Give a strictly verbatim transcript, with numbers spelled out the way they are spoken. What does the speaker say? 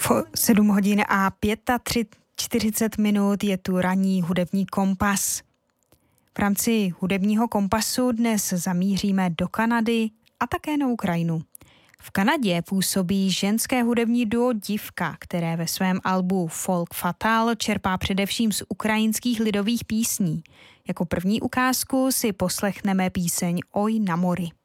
sedm hodin a čtyřicet pět minut je tu ranní hudební kompas. V rámci hudebního kompasu dnes zamíříme do Kanady a také na Ukrajinu. V Kanadě působí ženské hudební duo Dívka, které ve svém albu Folk Fatal čerpá především z ukrajinských lidových písní. Jako první ukázku si poslechneme píseň Oj na mori.